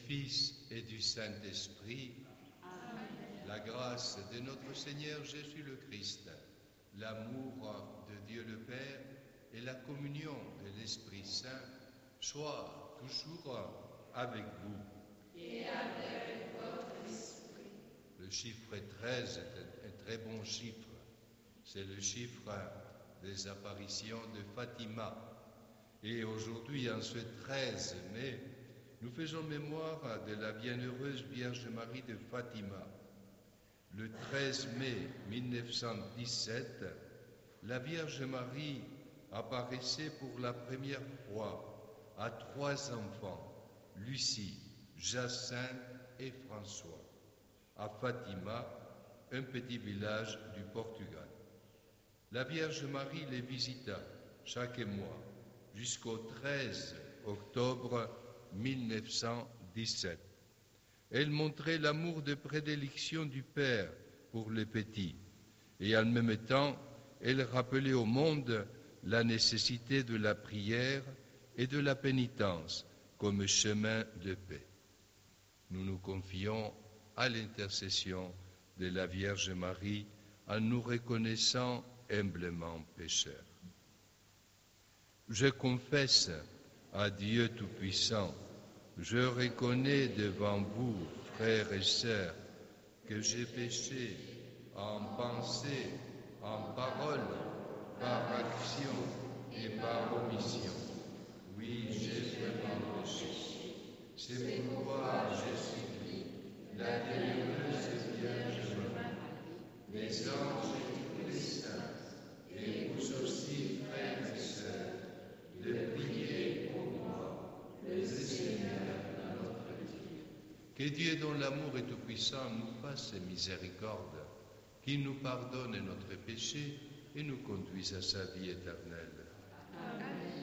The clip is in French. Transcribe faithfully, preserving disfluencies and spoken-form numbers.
Fils et du Saint-Esprit. Amen. La grâce de notre Seigneur Jésus le Christ, l'amour de Dieu le Père et la communion de l'Esprit Saint soient toujours avec vous. Et avec votre esprit. Le chiffre treize est un très bon chiffre. C'est le chiffre des apparitions de Fatima. Et aujourd'hui, en ce treize mai, nous faisons mémoire de la bienheureuse Vierge Marie de Fatima. Le treize mai mille neuf cent dix-sept, la Vierge Marie apparaissait pour la première fois à trois enfants, Lucie, Jacinthe et François, à Fatima, un petit village du Portugal. La Vierge Marie les visita chaque mois jusqu'au treize octobre mille neuf cent dix-sept. Elle montrait l'amour de prédilection du Père pour les petits et en même temps, elle rappelait au monde la nécessité de la prière et de la pénitence comme chemin de paix. Nous nous confions à l'intercession de la Vierge Marie en nous reconnaissant humblement pécheurs. Je confesse à Dieu Tout-Puissant, je reconnais devant vous, frères et sœurs, que j'ai péché en pensée, en parole, par action et par omission. Oui, j'ai vraiment péché. C'est pourquoi je supplie la bienheureuse Vierge Marie, les anges et tous les saints, et vous aussi, frères et sœurs, de prier pour moi, le Seigneur notre Dieu. Que Dieu, dont l'amour est tout-puissant, nous fasse miséricorde, qu'il nous pardonne notre péché et nous conduise à sa vie éternelle. Amen.